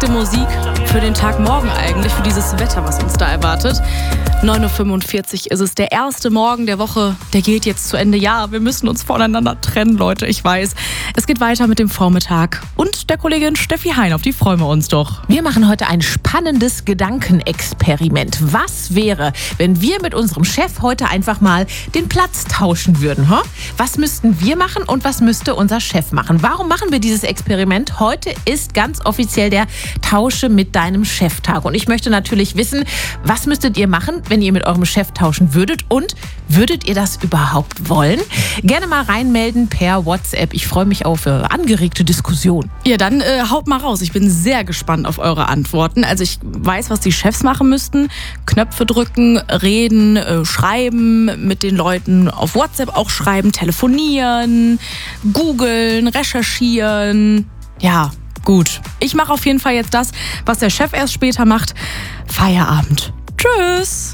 perfekte Musik für den Tag morgen eigentlich, für dieses Wetter, was uns da erwartet. 9.45 Uhr ist es, der erste Morgen der Woche, der geht jetzt zu Ende. Ja, wir müssen uns voneinander trennen, Leute, ich weiß. Es geht weiter mit dem Vormittag und der Kollegin Steffi Hein, auf die freuen wir uns doch. Wir machen heute ein spannendes Gedankenexperiment. Was wäre, wenn wir mit unserem Chef heute einfach mal den Platz tauschen würden? Was müssten wir machen und was müsste unser Chef machen? Warum machen wir dieses Experiment? Heute ist ganz offiziell der Tausche mit deinem Cheftag. Und ich möchte natürlich wissen, was müsstet ihr machen, wenn ihr mit eurem Chef tauschen würdet? Und würdet ihr das überhaupt wollen? Gerne mal reinmelden per WhatsApp. Ich freue mich auf angeregte Diskussion. Ja, dann haut mal raus. Ich bin sehr gespannt auf eure Antworten. Also ich weiß, was die Chefs machen müssten. Knöpfe drücken, reden, schreiben, mit den Leuten auf WhatsApp auch schreiben, telefonieren, googeln, recherchieren. Ja, gut. Ich mache auf jeden Fall jetzt das, was der Chef erst später macht. Feierabend. Tschüss.